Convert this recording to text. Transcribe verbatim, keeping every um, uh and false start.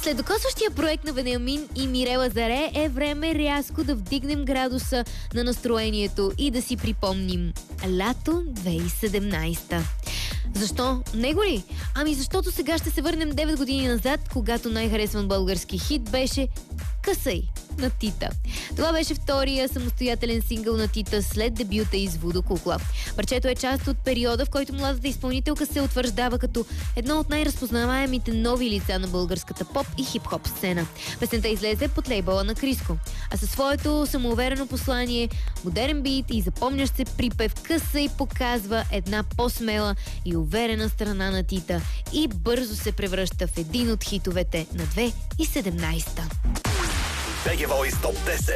След докосващия проект на Вениамин и Мирела Заре е време рязко да вдигнем градуса на настроението и да си припомним лято две хиляди и седемнадесета. Защо? Него ли? Ами защото сега ще се върнем девет години назад, когато най-харесван български хит беше "Късай" на Тита. Това беше втория самостоятелен сингъл на Тита след дебюта из Вудо Кукла. Парчето е част от периода, в който младата изпълнителка се утвърждава като едно от най-разпознаваемите нови лица на българската поп и хип-хоп сцена. Песента излезе под лейбъла на Криско. А със своето самоуверено послание, модерен бит и запомнящ се припев, "Късай" показва една по-смела и уверена страна на Тита и бързо се превръща в един от хитовете на две хиляди и седемнадесета. би джи Voice Топ десет.